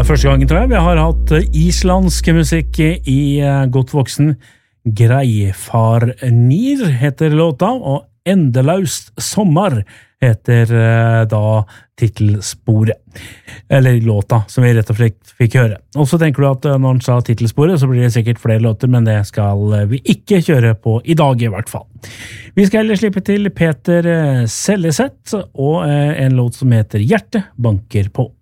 første gangen, tror jeg. Vi har hatt islandsk musikk i godt voksen. Greifarnir heter låta, og Endelaust sommer heter da titelsporet. Eller låta, som vi rett og slett fikk høre. Og så tenker du at når han sa titelsporet, så blir det sikkert flere låter, men det skal vi ikke kjøre på i dag i hvert fall. Vi skal heller slippe til Peter Selleseth, og en låt som heter Hjerte banker på.